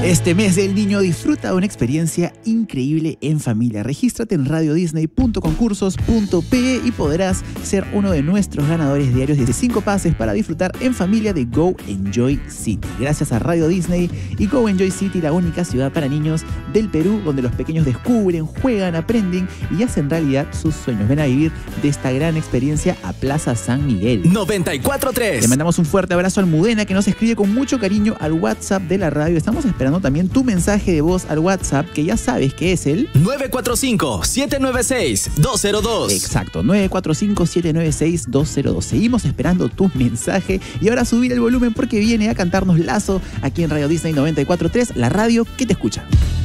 Este mes del niño disfruta de una experiencia increíble en familia. Regístrate en radiodisney.concursos.pe y podrás ser uno de nuestros ganadores diarios de 5 pases para disfrutar en familia de Go Enjoy City. Gracias a Radio Disney y Go Enjoy City, la única ciudad para niños del Perú donde los pequeños descubren, juegan, aprenden y hacen realidad sus sueños. Ven a vivir de esta gran experiencia a Plaza San Miguel. 94.3. Le mandamos un fuerte abrazo a Almudena, que nos escribe con mucho cariño al WhatsApp de la radio. Estamos esperando también tu mensaje de voz al WhatsApp, que ya sabes que es el 945-796-202. Exacto, 945-796-202. Seguimos esperando tu mensaje y ahora subir el volumen porque viene a cantarnos Lazo aquí en Radio Disney 94.3, la radio que te escucha.